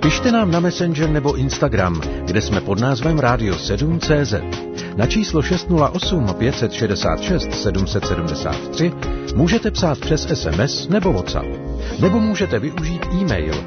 Pište nám na Messenger nebo Instagram, kde jsme pod názvem Radio7.cz. Na číslo 608 566 773 můžete psát přes SMS nebo WhatsApp. Nebo můžete využít e-mail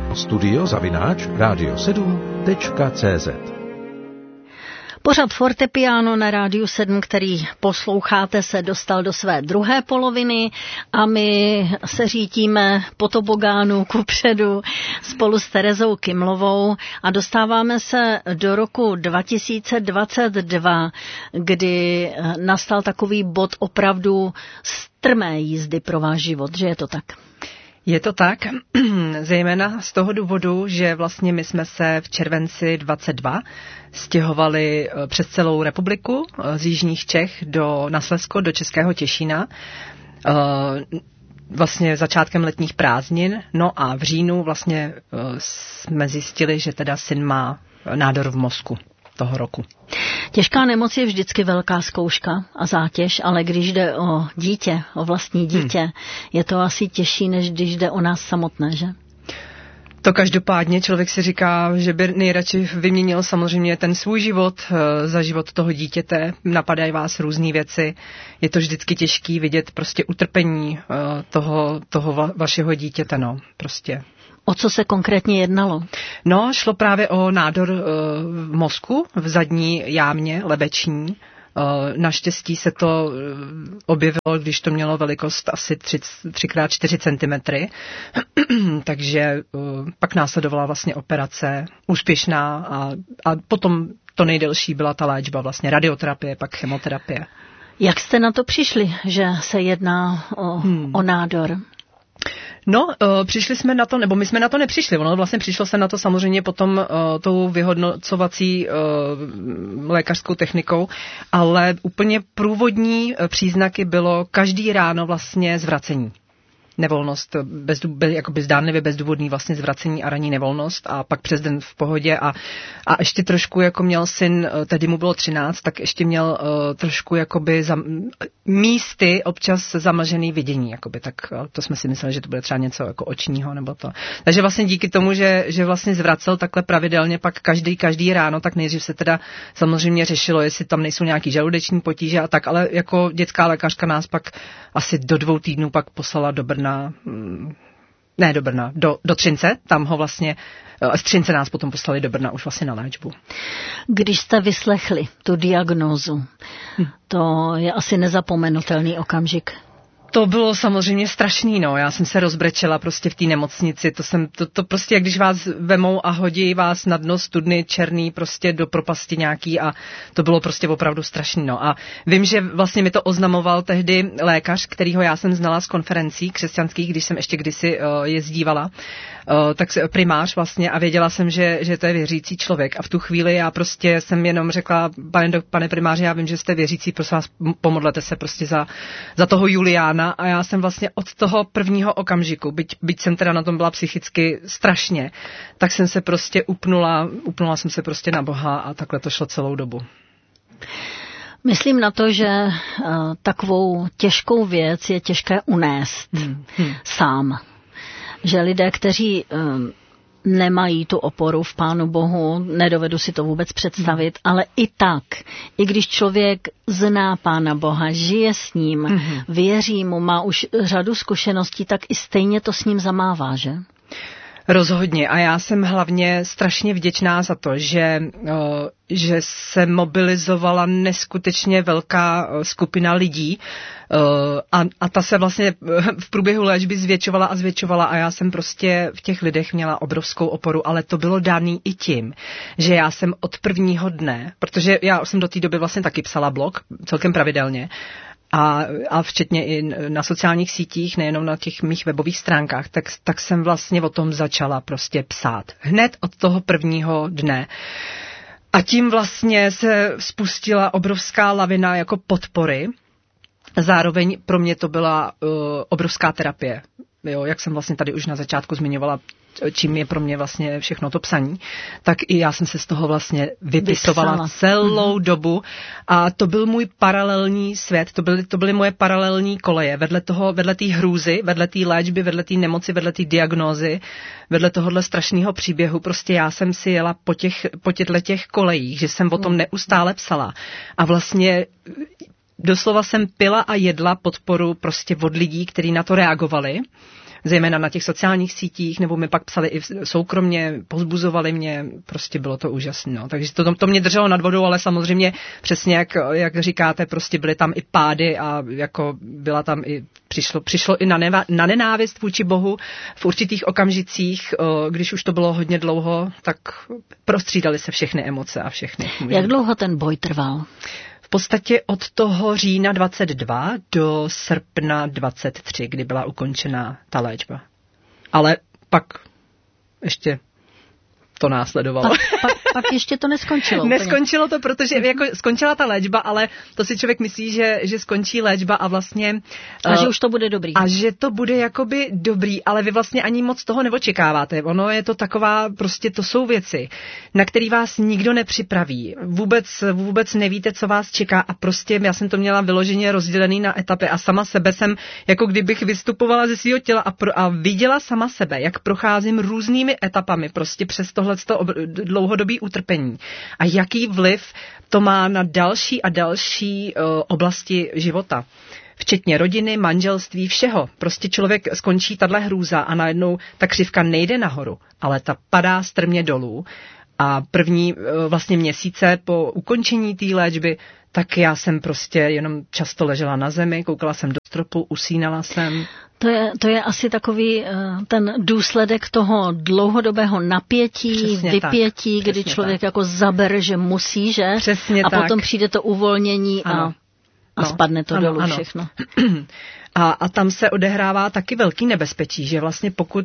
studio@radio7.cz. Pořad Fortepiano na Rádiu 7, který posloucháte, se dostal do své druhé poloviny a my se řítíme po tobogánu kupředu spolu s Terezou Kymlovou a dostáváme se do roku 2022, kdy nastal takový bod opravdu strmé jízdy pro váš život, že je to tak? Je to tak, zejména z toho důvodu, že vlastně my jsme se v červenci 22 stěhovali přes celou republiku z jižních Čech na Slezsko, do Českého Těšína, vlastně začátkem letních prázdnin. No a v říjnu vlastně jsme zjistili, že teda syn má nádor v mozku toho roku. Těžká nemoc je vždycky velká zkouška a zátěž, ale když jde o dítě, o vlastní dítě, je to asi těžší, než když jde o nás samotné, že? To každopádně člověk si říká, že by nejradši vyměnil samozřejmě ten svůj život za život toho dítěte. Napadají vás různé věci. Je to vždycky těžký vidět prostě utrpení toho vašeho dítěte, no, prostě. O co se konkrétně jednalo? No, šlo právě o nádor v mozku, v zadní jámě lebeční. Naštěstí se to objevilo, když to mělo velikost asi 3x4 cm. Takže pak následovala vlastně operace úspěšná a potom to nejdelší byla ta léčba, vlastně radioterapie, pak chemoterapie. Jak jste na to přišli, že se jedná o nádor? No, přišli jsme na to, nebo my jsme na to nepřišli. Ono vlastně přišlo se na to samozřejmě potom tou vyhodnocovací lékařskou technikou, ale úplně průvodní příznaky bylo každý ráno vlastně zvracení. Nevolnost, jakoby zdánlivě bezdůvodný vlastně zvracení a ranní nevolnost a pak přes den v pohodě a ještě trošku jako měl syn, tehdy mu bylo 13, tak ještě měl trošku jakoby místy občas zamlžený vidění, jakoby, tak to jsme si mysleli, že to bude třeba něco jako očního nebo to. Takže vlastně díky tomu, že vlastně zvracel takhle pravidelně pak každý ráno, tak nejdřív se teda samozřejmě řešilo, jestli tam nejsou nějaký žaludeční potíže a tak, ale jako dětská lékařka nás pak asi do 2 týdnů pak poslala do Brna, do Třince, tam ho vlastně, z Třince nás potom poslali do Brna už vlastně na léčbu. Když jste vyslechli tu diagnózu, to je asi nezapomenutelný okamžik. To bylo samozřejmě strašný, no. Já jsem se rozbrečela prostě v té nemocnici. To prostě, jak když vás vemou a hodí vás na dno studny černý prostě do propasti nějaký a to bylo prostě opravdu strašný, no. A vím, že vlastně mi to oznamoval tehdy lékař, kterýho já jsem znala z konferencí křesťanských, když jsem ještě kdysi jezdívala, tak primář vlastně a věděla jsem, že to je věřící člověk. A v tu chvíli já prostě jsem jenom řekla, pane primáři, já vím, že jste věřící, prosím vás, pomodlete se prostě za toho Juliána. A já jsem vlastně od toho prvního okamžiku, byť jsem teda na tom byla psychicky strašně, tak jsem se prostě upnula jsem se prostě na Boha a takhle to šlo celou dobu. Myslím na to, že takovou těžkou věc je těžké unést sám. Že lidé, kteří nemají tu oporu v Pánu Bohu, nedovedu si to vůbec představit, ale i tak, i když člověk zná Pána Boha, žije s ním, věří mu, má už řadu zkušeností, tak i stejně to s ním zamává, že? Rozhodně a já jsem hlavně strašně vděčná za to, že se mobilizovala neskutečně velká skupina lidí a ta se vlastně v průběhu léčby zvětšovala a já jsem prostě v těch lidech měla obrovskou oporu, ale to bylo daný i tím, že já jsem od prvního dne, protože já jsem do té doby vlastně taky psala blog celkem pravidelně, a včetně i na sociálních sítích, nejenom na těch mých webových stránkách, tak jsem vlastně o tom začala prostě psát. Hned od toho prvního dne. A tím vlastně se spustila obrovská lavina jako podpory. Zároveň pro mě to byla obrovská terapie. Jo, jak jsem vlastně tady už na začátku zmiňovala, čím je pro mě vlastně všechno to psaní, tak i já jsem se z toho vlastně vypisovala celou dobu a to byl můj paralelní svět, to byly moje paralelní koleje, vedle té hrůzy, vedle té léčby, vedle té nemoci, vedle té diagnózy, vedle tohohle strašného příběhu, prostě já jsem si jela po těchto kolejích, že jsem o tom neustále psala a vlastně doslova jsem pila a jedla podporu prostě od lidí, kteří na to reagovali, zejména na těch sociálních sítích, nebo mi pak psali i soukromně, povzbuzovali mě, prostě bylo to úžasné. No. Takže to mě drželo nad vodou, ale samozřejmě přesně jak říkáte, prostě byly tam i pády a jako byla tam i přišlo i na nenávist vůči Bohu v určitých okamžicích, když už to bylo hodně dlouho, tak prostřídaly se všechny emoce a všechny. Jak dlouho ten boj trval? V podstatě od toho října 22 do srpna 23, kdy byla ukončena ta léčba. Ale pak ještě to následovalo. Pak ještě to neskončilo. Neskončilo to, protože jako skončila ta léčba, ale to si člověk myslí, že skončí léčba a vlastně... A že už to bude dobrý. A že to bude jakoby dobrý, ale vy vlastně ani moc toho neočekáváte. Ono je to taková, prostě to jsou věci, na který vás nikdo nepřipraví. Vůbec nevíte, co vás čeká a prostě já jsem to měla vyloženě rozdělený na etapy a sama sebe jsem, jako kdybych vystupovala ze svého těla a viděla sama sebe, jak procházím různými etapami prostě přes tohleto dlouhodobý utrpení. A jaký vliv to má na další a další oblasti života. Včetně rodiny, manželství, všeho. Prostě člověk skončí tahle hrůza a najednou ta křivka nejde nahoru, ale ta padá strmě dolů. A první vlastně měsíce po ukončení té léčby, tak já jsem prostě jenom často ležela na zemi, koukala jsem do stropu, usínala jsem. To je asi takový ten důsledek toho dlouhodobého napětí, přesně vypětí, tak, kdy člověk jako zabere, že musí, že? Přesně a tak. Potom přijde to uvolnění a spadne to dolů všechno. A tam se odehrává taky velký nebezpečí, že vlastně pokud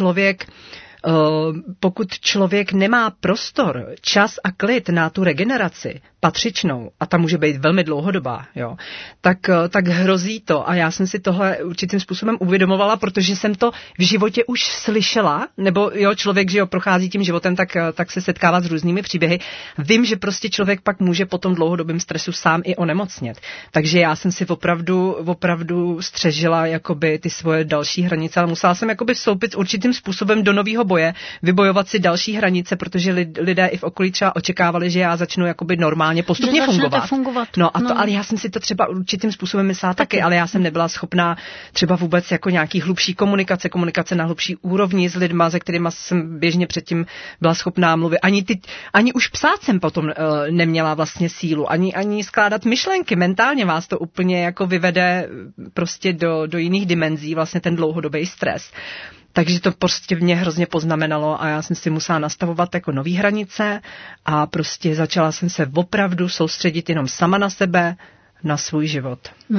člověk nemá prostor, čas a klid na tu regeneraci patřičnou, a ta může být velmi dlouhodobá, jo, tak hrozí to. A já jsem si tohle určitým způsobem uvědomovala, protože jsem to v životě už slyšela, nebo jo, člověk, že jo, prochází tím životem, tak se setkává s různými příběhy. Vím, že prostě člověk pak může po tom dlouhodobém stresu sám i onemocnět. Takže já jsem si opravdu střežila jakoby ty svoje další hranice, ale musela jsem jakoby vstoupit určitým způsobem do nového boje, vybojovat si další hranice, protože lidé i v okolí třeba očekávali, že já začnu jakoby normálně postupně fungovat. Ale já jsem si to třeba určitým způsobem myslela taky, ale já jsem nebyla schopná třeba vůbec jako nějaký hlubší komunikace na hlubší úrovni s lidma, se kterými jsem běžně předtím byla schopná mluvit. Ani už psát jsem potom neměla vlastně sílu, ani skládat myšlenky. Mentálně vás to úplně jako vyvede prostě do jiných dimenzí, vlastně ten dlouhodobý stres. Takže to prostě mě hrozně poznamenalo a já jsem si musela nastavovat jako nový hranice a prostě začala jsem se opravdu soustředit jenom sama na sebe, na svůj život.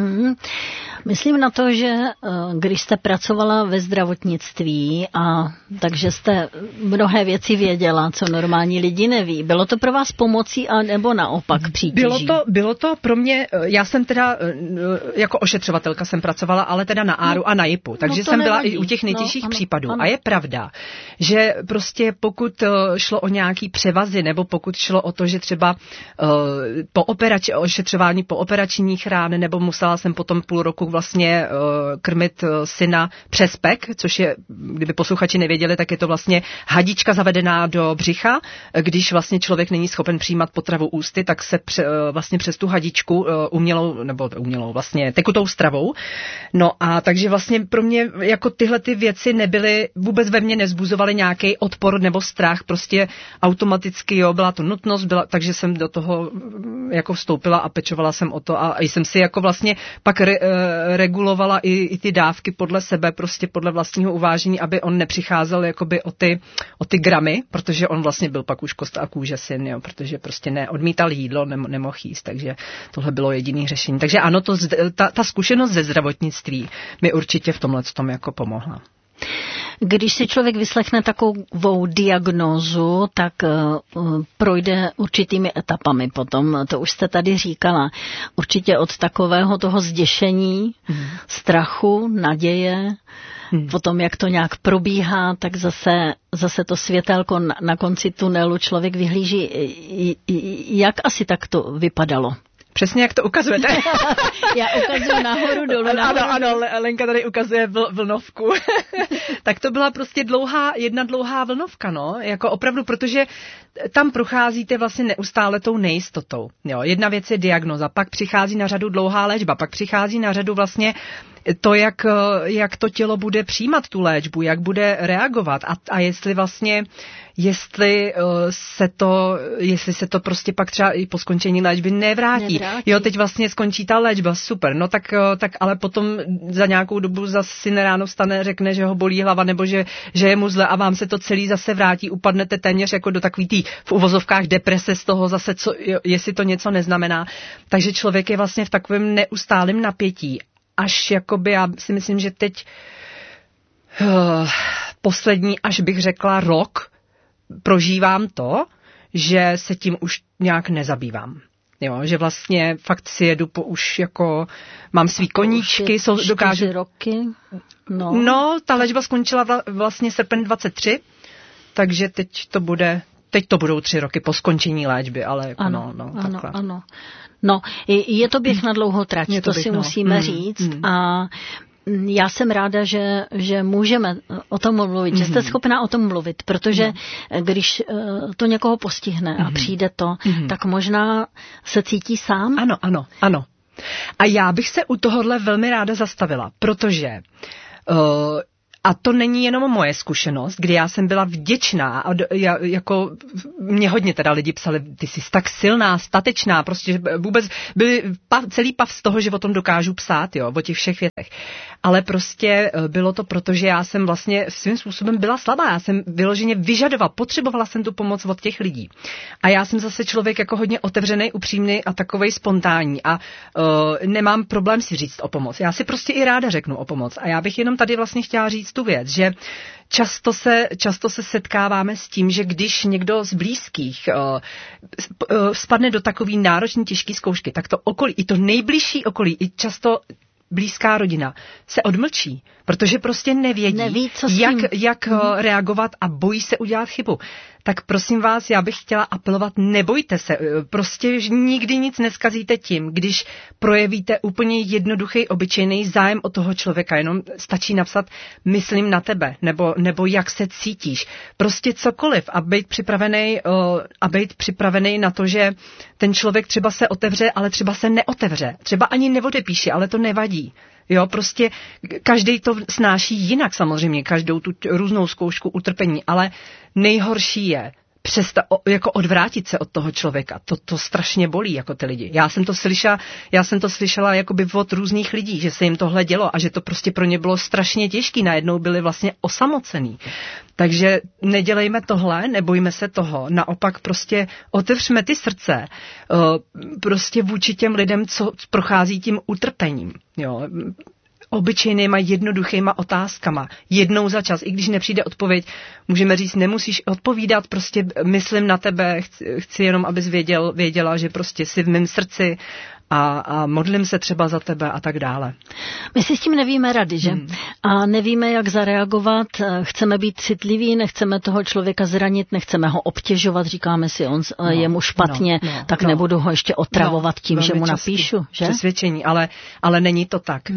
Myslím na to, že když jste pracovala ve zdravotnictví takže jste mnohé věci věděla, co normální lidi neví. Bylo to pro vás pomocí a nebo naopak přítěží? Bylo to pro mě, já jsem teda jako ošetřovatelka jsem pracovala, ale teda na ARU a na JIPu, takže jsem byla i u těch nejtěžších případů. Ano. A je pravda, že prostě pokud šlo o nějaký převazy, nebo pokud šlo o to, že třeba ošetřování po operačních rán, nebo musela jsem potom půl roku vlastně krmit syna přes PEK, což je, kdyby posluchači nevěděli, tak je to vlastně hadička zavedená do břicha. Když vlastně člověk není schopen přijímat potravu ústy, tak se vlastně přes tu hadičku umělou vlastně tekutou stravou. No a takže vlastně pro mě jako tyhle ty věci nebyly, vůbec ve mně nezbuzovaly nějaký odpor nebo strach, prostě automaticky byla to nutnost, takže jsem do toho jako vstoupila a pečovala jsem o to a jsem si jako vlastně pak regulovala i ty dávky podle sebe, prostě podle vlastního uvážení, aby on nepřicházel jakoby o ty gramy, protože on vlastně byl pak už kost a kůže syn, jo, protože prostě neodmítal jídlo, nemohl jíst, takže tohle bylo jediný řešení. Takže ano, ta zkušenost ze zdravotnictví mi určitě v tomhle tom jako pomohla. Když si člověk vyslechne takovou diagnózu, tak projde určitými etapami potom. To už jste tady říkala. Určitě od takového toho zděšení, strachu, naděje, potom jak to nějak probíhá, tak zase to světélko na konci tunelu člověk vyhlíží. Jak asi tak to vypadalo? Přesně jak to ukazujete. Já ukazuju nahoru, dolů. Ano, Lenka tady ukazuje vlnovku. Tak to byla prostě jedna dlouhá vlnovka, no, jako opravdu, protože tam procházíte vlastně neustále tou nejistotou. Jo, jedna věc je diagnoza, pak přichází na řadu dlouhá léčba, pak přichází na řadu vlastně to, jak to tělo bude přijímat tu léčbu, jak bude reagovat a jestli se to prostě pak třeba i po skončení léčby nevrátí. Jo, teď vlastně skončí ta léčba, super, no tak ale potom za nějakou dobu zase si ráno vstane, řekne, že ho bolí hlava nebo že je mu zle a vám se to celý zase vrátí, upadnete téměř jako do takový tý v uvozovkách deprese z toho zase, jestli to něco neznamená. Takže člověk je vlastně v takovém neustálém napětí. Až jakoby, já si myslím, že teď poslední, až bych řekla rok, prožívám to, že se tím už nějak nezabývám. Jo, že vlastně fakt si jedu už jako, mám svý koníčky. 4 roky. No, ta léčba skončila vlastně srpen 23, takže teď to budou 3 roky po skončení léčby, ale jako takhle. Ano. No, je to běh na dlouhou trať, to si musíme říct a já jsem ráda, že můžeme o tom mluvit, že jste schopná o tom mluvit, protože když to někoho postihne a přijde to, tak možná se cítí sám. Ano. A já bych se u tohohle velmi ráda zastavila, protože a to není jenom moje zkušenost, kdy já jsem byla vděčná a jako mě hodně teda lidi psali, ty jsi tak silná, statečná, prostě vůbec byli celý pav z toho, že o tom dokážu psát, jo, o těch všech větech. Ale prostě bylo to proto, že já jsem vlastně svým způsobem byla slabá, já jsem vyloženě potřebovala jsem tu pomoc od těch lidí. A já jsem zase člověk jako hodně otevřený, upřímný a takovej spontánní a nemám problém si říct o pomoc. Já si prostě i ráda řeknu o pomoc. A já bych jenom tady vlastně chtěla říct tu věc, že často se setkáváme s tím, že když někdo z blízkých spadne do takový náročný těžký zkoušky, tak to okolí, i to nejbližší okolí, i často blízká rodina se odmlčí, protože prostě neví jak reagovat a bojí se udělat chybu. Tak prosím vás, já bych chtěla apelovat, nebojte se, prostě nikdy nic neskazíte tím, když projevíte úplně jednoduchý, obyčejný zájem o toho člověka, jenom stačí napsat myslím na tebe, nebo jak se cítíš. Prostě cokoliv a být připravený na to, že ten člověk třeba se otevře, ale třeba se neotevře, třeba ani neodepíše, ale to nevadí. Jo, prostě každý to snáší jinak samozřejmě, každou tu různou zkoušku utrpení, ale nejhorší je jako odvrátit se od toho člověka. To strašně bolí, jako ty lidi. Já jsem to slyšela jakoby od různých lidí, že se jim tohle dělo a že to prostě pro ně bylo strašně těžký. Najednou byli vlastně osamocený. Takže nedělejme tohle, nebojme se toho. Naopak prostě otevřme ty srdce prostě vůči těm lidem, co prochází tím utrpením. Jo. Obyčejnýma jednoduchýma otázkama. Jednou za čas, i když nepřijde odpověď, můžeme říct, nemusíš odpovídat, prostě myslím na tebe, chci jenom, abys věděla, že prostě jsi v mém srdci a modlím se třeba za tebe a tak dále. My si s tím nevíme rady, že? A nevíme, jak zareagovat, chceme být citliví, nechceme toho člověka zranit, nechceme ho obtěžovat, říkáme si, je mu špatně, nebudu ho ještě otravovat tím, že mu napíšu, že? Přesvědčení, ale není to tak,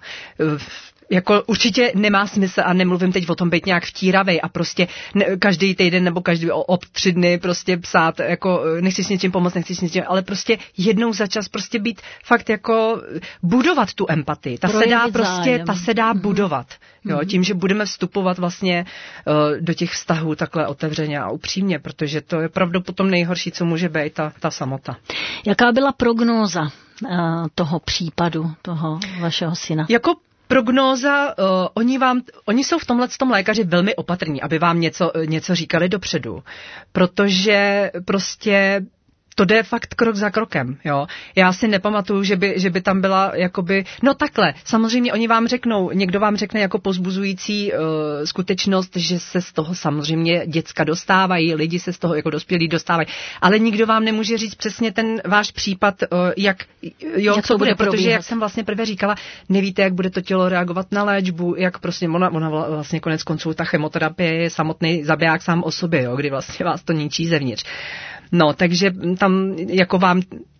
Jako určitě nemá smysl a nemluvím teď o tom být nějak vtíravej a prostě každý týden nebo každý 3 dny prostě psát, jako nechci s něčím pomoct, ale prostě jednou za čas prostě být fakt jako budovat tu empatii. Ta se dá budovat. Jo, tím, že budeme vstupovat vlastně do těch vztahů takhle otevřeně a upřímně, protože to je opravdu potom nejhorší, co může být ta samota. Jaká byla prognóza toho případu, toho vašeho syna? Jako prognóza, oni jsou v tomhletom lékaři velmi opatrní, aby vám něco říkali dopředu, protože prostě to jde fakt krok za krokem, jo. Já si nepamatuju, že by tam byla jakoby, no takhle, samozřejmě oni vám řeknou, někdo vám řekne jako povzbuzující skutečnost, že se z toho samozřejmě děcka dostávají, lidi se z toho jako dospělí dostávají, ale nikdo vám nemůže říct přesně ten váš případ, jak to bude, protože jak jsem vlastně prvé říkala, nevíte, jak bude to tělo reagovat na léčbu, jak prostě ona vlastně konec konců ta chemoterapie je samotný zabiják sám o sobě, jo, kdy vlastně vás to ničí zevnitř. No, takže tam jako vám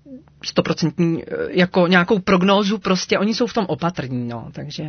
100% jako nějakou prognózu, prostě oni jsou v tom opatrní, no, takže...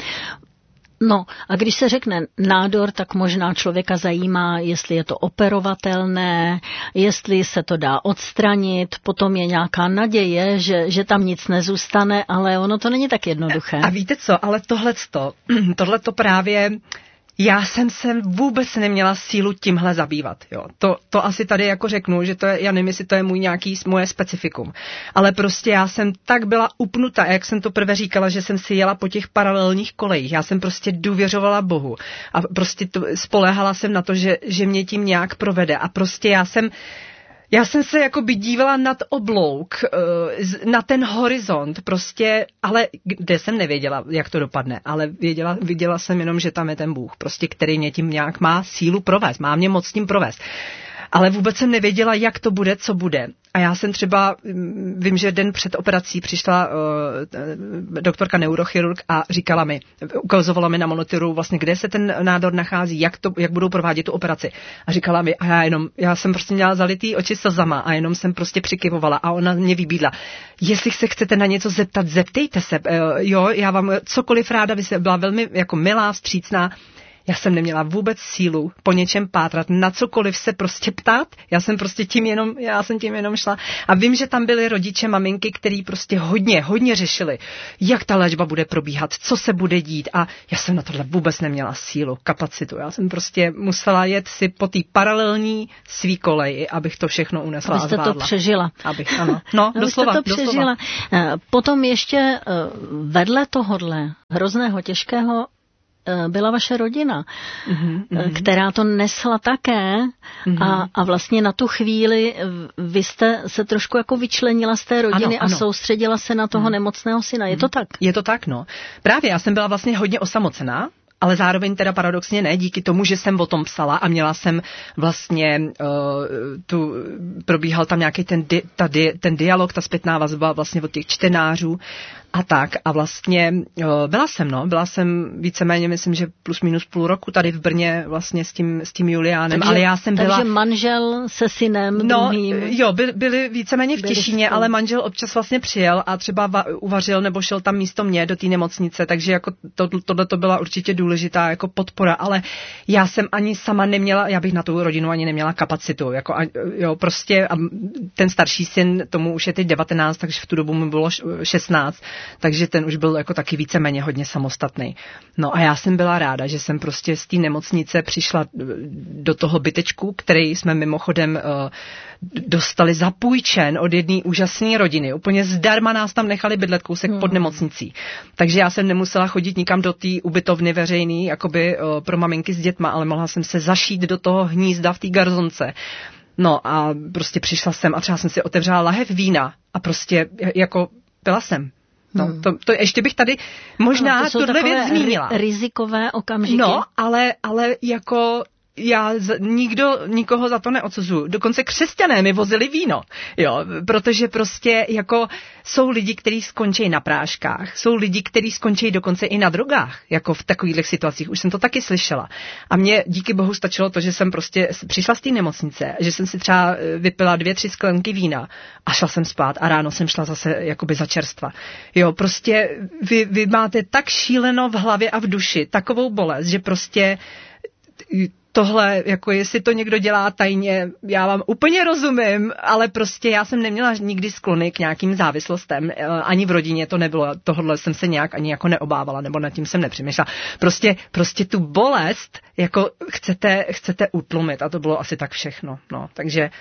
No a když se řekne nádor, tak možná člověka zajímá, jestli je to operovatelné, jestli se to dá odstranit, potom je nějaká naděje, že tam nic nezůstane, ale ono to není tak jednoduché. A víte co, ale tohleto právě... Já jsem se vůbec neměla sílu tímhle zabývat, jo. To asi tady jako řeknu, že to je, já nevím, jestli to je moje specifikum. Ale prostě já jsem tak byla upnuta, jak jsem to prvé říkala, že jsem si jela po těch paralelních kolejích. Já jsem prostě důvěřovala Bohu a prostě spoléhala jsem na to, že mě tím nějak provede a prostě já jsem se jakoby dívala nad oblouk, na ten horizont, prostě, ale kde jsem nevěděla, jak to dopadne, ale viděla jsem jenom, že tam je ten Bůh, prostě, který mě tím nějak má sílu provést, má mě moc tím provést. Ale vůbec jsem nevěděla, jak to bude, co bude. A já jsem třeba, vím, že den před operací přišla doktorka neurochirurg a ukazovala mi na monitoru vlastně, kde se ten nádor nachází, jak budou provádět tu operaci. A říkala mi, a já jsem prostě měla zalitý oči slzama a jenom jsem prostě přikyvovala a ona mě vybídla. Jestli se chcete na něco zeptat, zeptejte se. Jo, já vám cokoliv ráda, vy jste byla velmi jako milá, vstřícná. Já jsem neměla vůbec sílu po něčem pátrat, na cokoliv se prostě ptát. Já jsem tím jenom šla. A vím, že tam byly rodiče, maminky, který prostě hodně řešili, jak ta léčba bude probíhat, co se bude dít. A já jsem na tohle vůbec neměla sílu, kapacitu. Já jsem prostě musela jet si po té paralelní svý koleji, abych to všechno unesla a zvládla. Abyste to přežila. No, doslova. Přežila. Potom ještě vedle tohodle hrozného, těžkého byla vaše rodina, která to nesla také a vlastně na tu chvíli vy jste se trošku jako vyčlenila z té rodiny a soustředila se na toho nemocného syna. Je to tak? Je to tak, no. Právě já jsem byla vlastně hodně osamocená, ale zároveň teda paradoxně ne, díky tomu, že jsem o tom psala a měla jsem vlastně probíhal tam nějaký ten dialog, ta zpětná vazba vlastně od těch čtenářů a tak. A vlastně byla jsem víceméně, myslím, že plus minus půl roku tady v Brně vlastně s tím Juliánem, ale já jsem byla... Takže manžel se synem druhým... Jo, byli víceméně v Těšíně, ale manžel občas vlastně přijel a třeba uvařil nebo šel tam místo mě do té nemocnice, takže jako tohle to byla určitě důležitá jako podpora, ale já jsem ani sama neměla, já bych na tu rodinu ani neměla kapacitu, jako prostě a ten starší syn, tomu už je teď 19, takže v tu dobu mu bylo 16, takže ten už byl jako taky víceméně hodně samostatný. No a já jsem byla ráda, že jsem prostě z té nemocnice přišla do toho bytečku, který jsme mimochodem dostali zapůjčen od jedné úžasné rodiny. Úplně zdarma nás tam nechali bydlet kousek pod nemocnicí. Takže já jsem nemusela chodit nikam do té ubytovny veřejný, jakoby pro maminky s dětma, ale mohla jsem se zašít do toho hnízda v té garzonce. No a prostě přišla jsem a třeba jsem si otevřela lahev vína a prostě jako pila jsem. No, to ještě bych tady možná tohle věc zmínila. Rizikové okamžiky. No, ale jako já nikoho za to neodsuzuju. Dokonce křesťané mi vozili víno, jo, protože prostě jako jsou lidi, kteří skončí na práškách, jsou lidi, kteří skončí dokonce i na drogách, jako v takových situacích. Už jsem to taky slyšela. A mě díky bohu stačilo to, že jsem prostě přišla z té nemocnice, že jsem si třeba vypila 2-3 sklenky vína a šla jsem spát a ráno jsem šla zase jakoby za čerstva. Jo, prostě vy máte tak šíleno v hlavě a v duši takovou bolest, že prostě tohle, jako jestli to někdo dělá tajně, já vám úplně rozumím, ale prostě já jsem neměla nikdy sklony k nějakým závislostem, ani v rodině to nebylo, tohle jsem se nějak ani jako neobávala, nebo nad tím jsem nepřemýšlela. Prostě tu bolest jako chcete utlumit a to bylo asi tak všechno, no, takže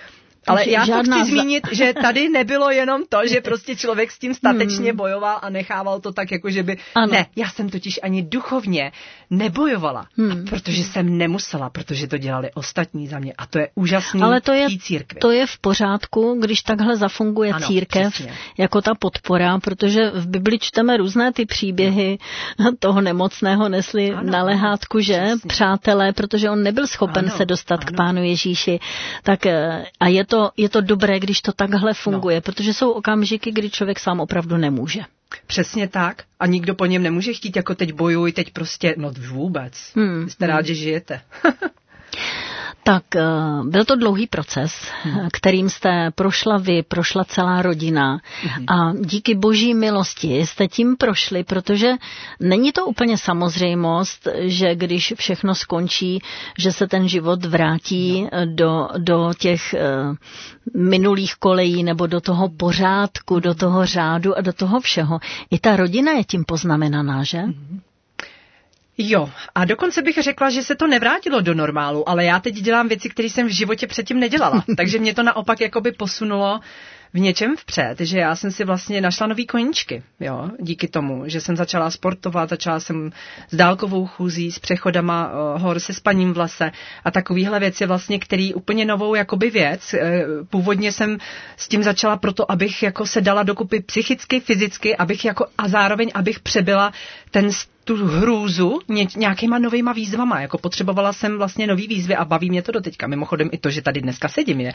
Ale já to chci zmínit, že tady nebylo jenom to, že prostě člověk s tím statečně bojoval a nechával to tak, jako že by... Ano. Ne, já jsem totiž ani duchovně nebojovala, protože jsem nemusela, protože to dělali ostatní za mě a to je úžasný. Ale církvi. To je v pořádku, když takhle zafunguje církev přesně. Jako ta podpora, protože v Bibli čteme různé ty příběhy toho nemocného nesli na lehátku, že? Přesně. Přátelé, protože on nebyl schopen se dostat k Pánu Ježíši. Tak a je to dobré, když to takhle funguje, protože jsou okamžiky, kdy člověk sám opravdu nemůže. Přesně tak. A nikdo po něm nemůže chtít, jako teď bojuj, teď prostě, no vůbec. Jste rád, že žijete. Tak byl to dlouhý proces, kterým jste prošla vy, prošla celá rodina a díky boží milosti jste tím prošli, protože není to úplně samozřejmost, že když všechno skončí, že se ten život vrátí do těch minulých kolejí nebo do toho pořádku, do toho řádu a do toho všeho. I ta rodina je tím poznamenaná, že? Jo, a dokonce bych řekla, že se to nevrátilo do normálu, ale já teď dělám věci, které jsem v životě předtím nedělala. Takže mě to naopak jakoby posunulo v něčem vpřed, že já jsem si vlastně našla nový koníčky, jo, díky tomu, že jsem začala sportovat, začala jsem s dálkovou chůzí, s přechodama hor, se spaním v lese a takovýhle věci vlastně, který úplně novou jakoby věc. Původně jsem s tím začala proto, abych jako se dala dokupy psychicky, fyzicky, abych jako a zároveň abych přebyla tu hrůzu nějakýma novýma výzvama. Jako potřebovala jsem vlastně nový výzvy a baví mě to doteďka. Mimochodem i to, že tady dneska sedím je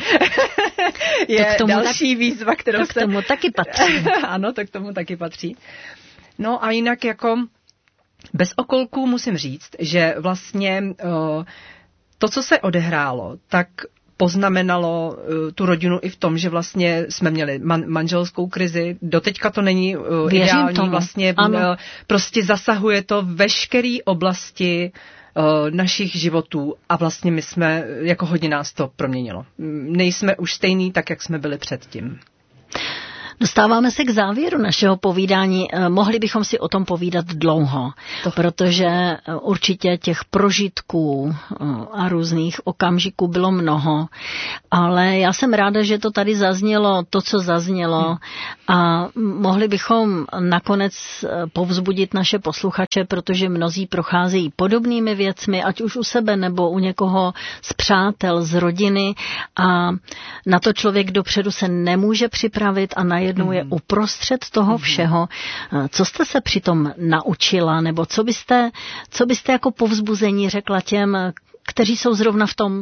další výzva, kterou to k tomu taky patří. Ano, to k tomu taky patří. No a jinak jako bez okolků musím říct, že vlastně to, co se odehrálo, tak poznamenalo tu rodinu i v tom, že vlastně jsme měli manželskou krizi. Doteďka to není ideální. Tomu. Vlastně prostě zasahuje to veškeré oblasti našich životů a vlastně my jsme, jako hodně nás to proměnilo. Nejsme už stejný tak, jak jsme byli předtím. Dostáváme se k závěru našeho povídání. Mohli bychom si o tom povídat dlouho, protože určitě těch prožitků a různých okamžiků bylo mnoho, ale já jsem ráda, že to tady zaznělo, to, co zaznělo a mohli bychom nakonec povzbudit naše posluchače, protože mnozí procházejí podobnými věcmi, ať už u sebe nebo u někoho z přátel, z rodiny a na to člověk dopředu se nemůže připravit a najednou je uprostřed toho všeho. Co jste se přitom naučila, nebo co byste jako povzbuzení řekla těm, kteří jsou zrovna v tom?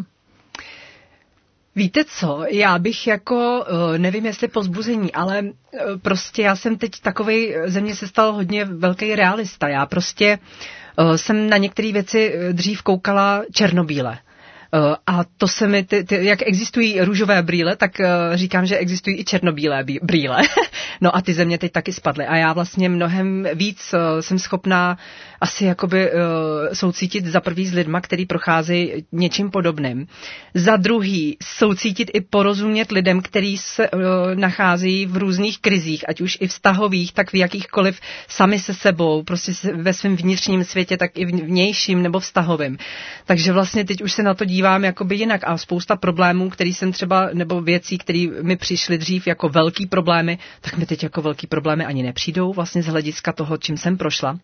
Víte co, já bych jako, nevím jestli povzbuzení, ale prostě já jsem teď takovej, ze mě se stal hodně velký realista. Já prostě jsem na některé věci dřív koukala černobíle. A to se mi, jak existují růžové brýle, tak říkám, že existují i černobílé brýle. No a ty ze mě teď taky spadly. A já vlastně mnohem víc jsem schopná asi jakoby soucítit za prvý s lidma, který procházejí něčím podobným. Za druhý soucítit i porozumět lidem, který se nacházejí v různých krizích, ať už i vztahových, tak v jakýchkoliv sami se sebou, prostě ve svém vnitřním světě, tak i vnějším nebo vztahovým. Takže vlastně teď už se na to dívám jakoby jinak a spousta problémů, který jsem třeba, nebo věcí, které mi přišly dřív jako velký problémy, tak mi teď jako velký problémy ani nepřijdou vlastně z hlediska toho, čím jsem prošla.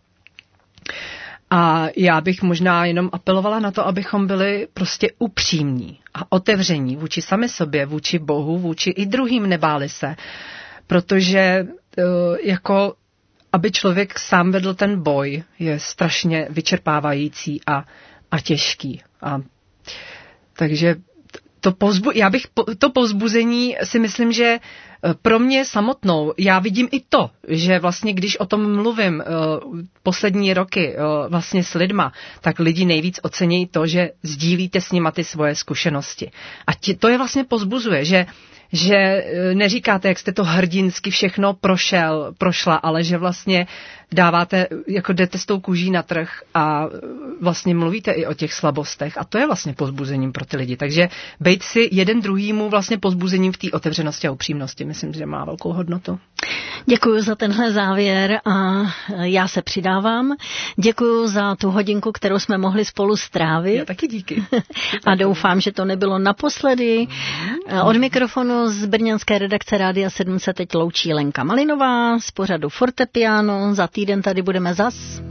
A já bych možná jenom apelovala na to, abychom byli prostě upřímní a otevření vůči sami sobě, vůči Bohu, vůči i druhým, nebáli se. Protože jako aby člověk sám vedl ten boj, je strašně vyčerpávající a těžký. Takže to povzbuzení si myslím, že pro mě samotnou, já vidím i to, že vlastně když o tom mluvím poslední roky vlastně s lidma, tak lidi nejvíc ocenějí to, že sdílíte s nima ty svoje zkušenosti. A to je vlastně povzbuzuje, že neříkáte, jak jste to hrdinsky všechno prošla, ale že vlastně dáváte, jako jdete s tou kůží na trh a vlastně mluvíte i o těch slabostech a to je vlastně povzbuzením pro ty lidi. Takže bejt si jeden druhýmu vlastně povzbuzením v té otevřenosti a upřímnosti, myslím, že má velkou hodnotu. Děkuji za tenhle závěr a já se přidávám. Děkuji za tu hodinku, kterou jsme mohli spolu strávit. Já taky díky. A doufám, že to nebylo naposledy. Od mikrofonu z brněnské redakce Rádia 7 se teď loučí Lenka Malinová z pořadu Fortepiano. Za týden tady budeme zas.